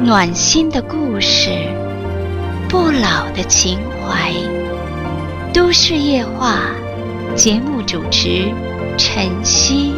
暖心的故事，不老的情怀。都市夜话，节目主持晨曦。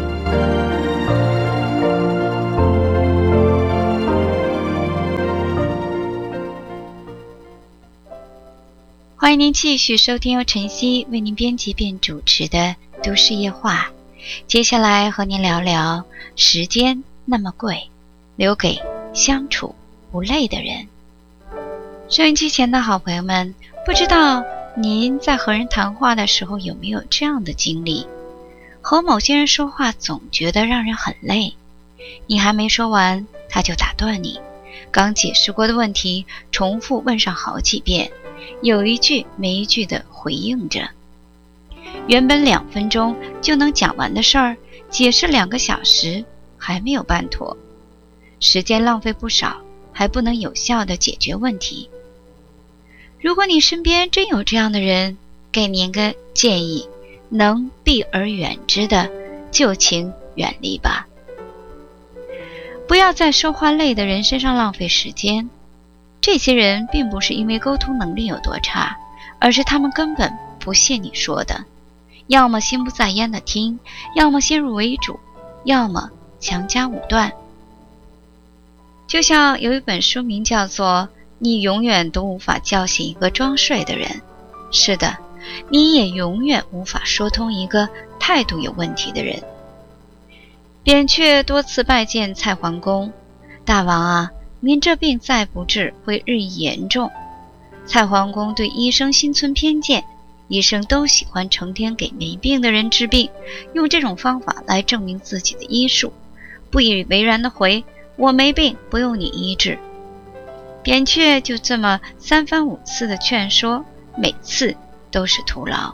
欢迎您继续收听由晨曦为您编辑并主持的都市夜话。接下来和您聊聊时间那么贵，留给相处不累的人。收音机前的好朋友们，不知道您在和人谈话的时候有没有这样的经历？和某些人说话总觉得让人很累，你还没说完他就打断你，刚解释过的问题重复问上好几遍，有一句没一句的回应着。原本2分钟就能讲完的事儿，解释2个小时还没有办妥，时间浪费不少，还不能有效地解决问题。如果你身边真有这样的人，给您个建议，能避而远之的就请远离吧。不要在说话累的人身上浪费时间。这些人并不是因为沟通能力有多差，而是他们根本不屑你说的，要么心不在焉的听，要么先入为主，要么强加武断。就像有一本书名叫做你永远都无法叫醒一个装睡的人，是的，你也永远无法说通一个态度有问题的人。扁鹊多次拜见蔡桓公，大王啊，您这病再不治会日益严重。蔡桓公对医生心存偏见，医生都喜欢成天给没病的人治病，用这种方法来证明自己的医术，不以为然地回，我没病，不用你医治。扁鹊就这么3番5次的劝说，每次都是徒劳。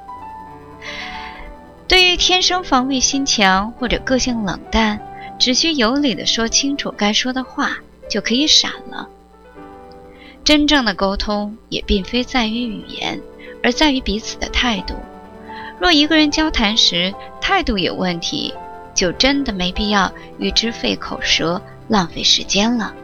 对于天生防卫心强或者个性冷淡，只需有理地说清楚该说的话，就可以闪了。真正的沟通也并非在于语言，而在于彼此的态度。若一个人交谈时态度有问题，就真的没必要与之费口舌，浪费时间了。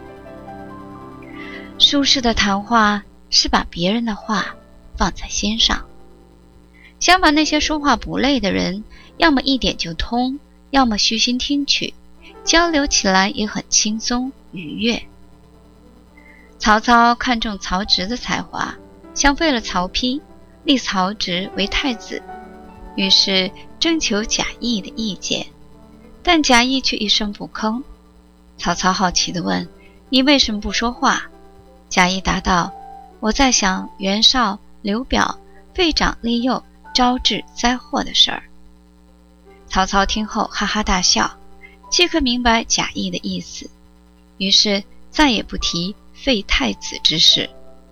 舒适的谈话是把别人的话放在心上。相反，那些说话不累的人，要么一点就通，要么虚心听取，交流起来也很轻松愉悦。曹操看中曹植的才华，想废了曹丕，立曹植为太子，于是征求贾谊的意见，但贾谊却一声不吭。曹操好奇地问，你为什么不说话？贾谊答道，我在想袁绍、刘表废长立幼，招致灾祸的事儿。曹操听后哈哈大笑，即刻明白贾谊的意思，于是再也不提废太子之事。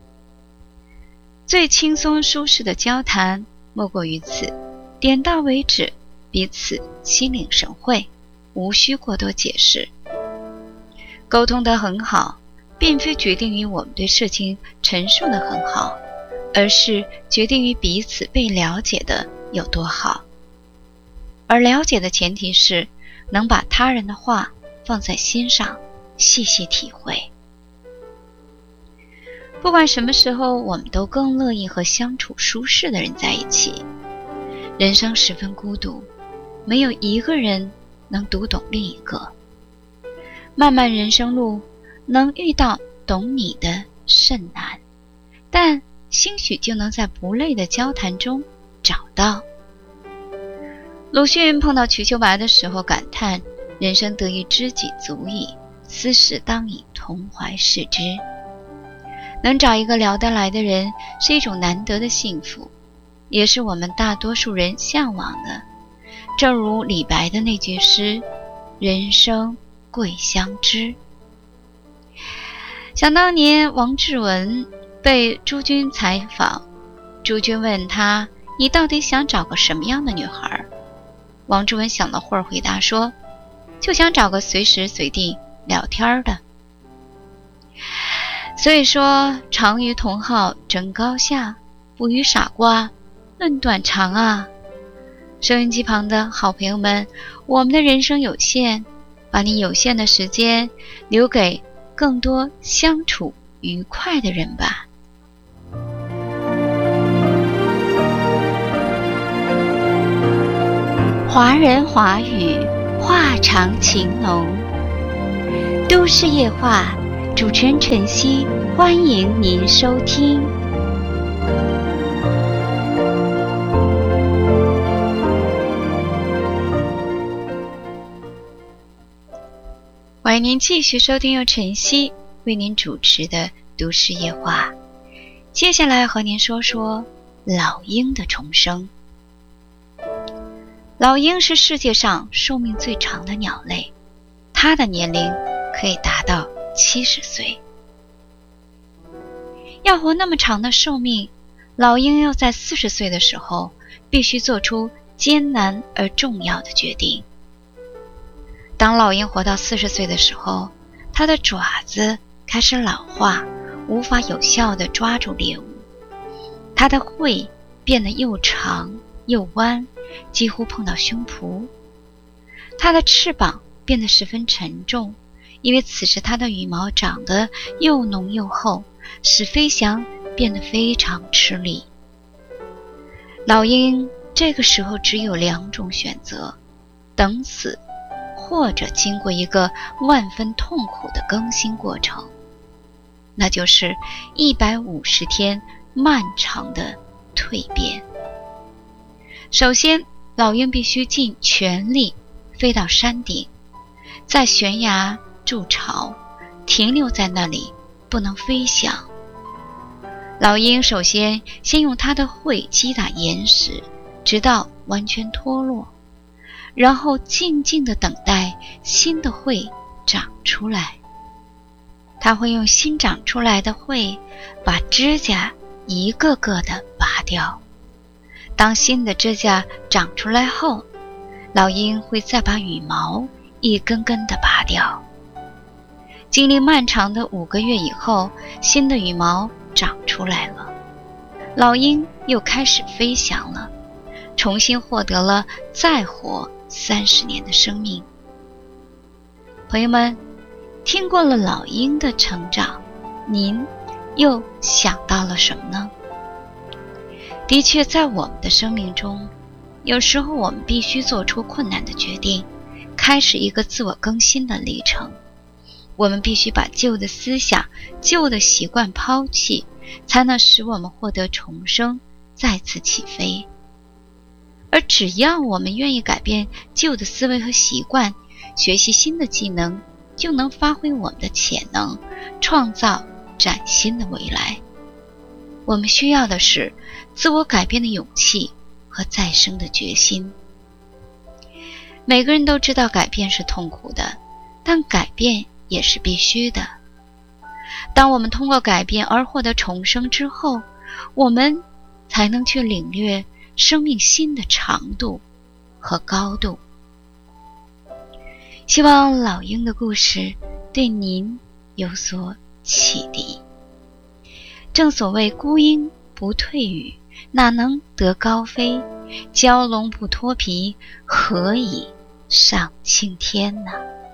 最轻松舒适的交谈莫过于此，点到为止，彼此心领神会，无需过多解释。沟通得很好，并非决定于我们对事情陈述得很好，而是决定于彼此被了解的有多好。而了解的前提是能把他人的话放在心上，细细体会。不管什么时候，我们都更乐意和相处舒适的人在一起。人生十分孤独，没有一个人能读懂另一个。漫漫人生路，能遇到懂你的甚难，但兴许就能在不累的交谈中找到。鲁迅碰到瞿秋白的时候感叹，人生得一知己足矣，斯事当以同怀视之。能找一个聊得来的人是一种难得的幸福，也是我们大多数人向往的。正如李白的那句诗，人生贵相知。想当年王志文被朱军采访，朱军问他，你到底想找个什么样的女孩？王志文想了会儿回答说，就想找个随时随地聊天的。所以说，常与同好争高下，不与傻瓜论短长啊。收音机旁的好朋友们，我们的人生有限，把你有限的时间留给更多相处愉快的人吧。华人华语，话长情浓。都市夜话，主持人晨曦，欢迎您收听。欢迎您继续收听由晨曦为您主持的都市夜话。接下来和您说说老鹰的重生。老鹰是世界上寿命最长的鸟类，它的年龄可以达到70岁。要活那么长的寿命，老鹰要在40岁的时候必须做出艰难而重要的决定。当老鹰活到40岁的时候，它的爪子开始老化，无法有效地抓住猎物。它的喙变得又长又弯，几乎碰到胸脯。它的翅膀变得十分沉重，因为此时它的羽毛长得又浓又厚，使飞翔变得非常吃力。老鹰这个时候只有2种选择：等死，或者经过一个万分痛苦的更新过程，那就是150天漫长的蜕变。首先，老鹰必须尽全力飞到山顶，在悬崖筑巢，停留在那里，不能飞翔。老鹰首先用它的喙击打岩石，直到完全脱落，然后静静地等待新的喙长出来。它会用新长出来的喙把指甲一个个地拔掉。当新的指甲长出来后，老鹰会再把羽毛一根根地拔掉。经历漫长的5个月以后，新的羽毛长出来了，老鹰又开始飞翔了，重新获得了再活30年的生命。朋友们，听过了老鹰的成长，您又想到了什么呢？的确，在我们的生命中，有时候我们必须做出困难的决定，开始一个自我更新的历程。我们必须把旧的思想、旧的习惯抛弃，才能使我们获得重生，再次起飞。而只要我们愿意改变旧的思维和习惯，学习新的技能，就能发挥我们的潜能，创造崭新的未来。我们需要的是自我改变的勇气和再生的决心。每个人都知道改变是痛苦的，但改变也是必须的。当我们通过改变而获得重生之后，我们才能去领略生命新的长度和高度。希望老鹰的故事对您有所启迪。正所谓孤鹰不退羽，哪能得高飞？蛟龙不脱皮，何以上青天呢？